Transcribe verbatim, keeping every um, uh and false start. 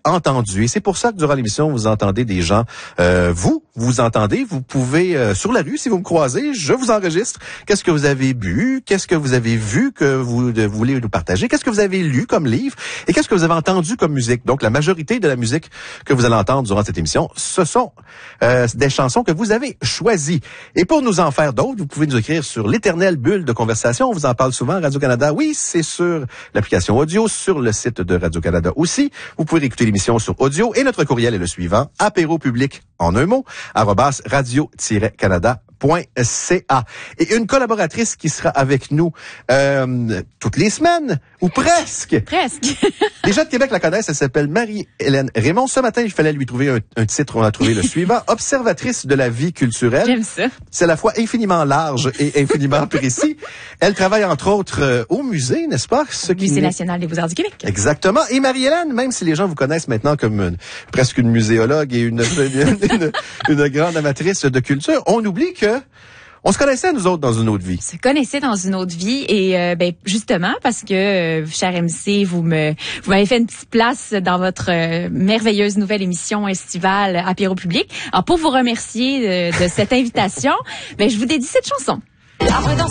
entendu. Et c'est pour ça que durant l'émission, vous entendez des gens, euh, vous, vous entendez, vous pouvez, euh, sur la rue, si vous me croisez, je vous enregistre. Qu'est-ce que vous avez bu? Qu'est-ce que vous avez vu que vous de, voulez nous partager? Qu'est-ce que vous avez lu comme livre? Et qu'est-ce que vous avez entendu comme musique? Donc, la majorité de la musique que vous allez entendre durant cette émission, ce sont euh, des chansons que vous avez choisies. Et pour nous en faire d'autres, vous pouvez nous écrire sur l'éternelle bulle de conversation. On vous en parle souvent, Radio-Canada. Oui, c'est sur l'application audio, sur le site de Radio-Canada aussi. Vous pouvez écouter l'émission sur audio. Et notre courriel est le suivant, apéropublic, en un mot, arobase radio-canada point c a. Et une collaboratrice qui sera avec nous euh, toutes les semaines, ou presque. Presque. Les gens de Québec la connaissent, elle s'appelle Marie-Hélène Raymond. Ce matin, il fallait lui trouver un, un titre, on a trouvé le suivant, observatrice de la vie culturelle. J'aime ça. C'est à la fois infiniment large et infiniment précis. Elle travaille entre autres euh, au musée, n'est-ce pas? Ce au Musée national des beaux-arts du Québec. Exactement. Et Marie-Hélène, même si les gens vous connaissent maintenant comme une, presque une muséologue et une, une, une, une grande amatrice de culture, on oublie que on se connaissait, nous autres, dans une autre vie. On se connaissait dans une autre vie et euh, ben justement parce que, euh, cher M C, vous me vous m'avez fait une petite place dans votre euh, merveilleuse nouvelle émission estivale Apéropublic. Alors pour vous remercier de, de cette invitation, ben je vous dédie cette chanson.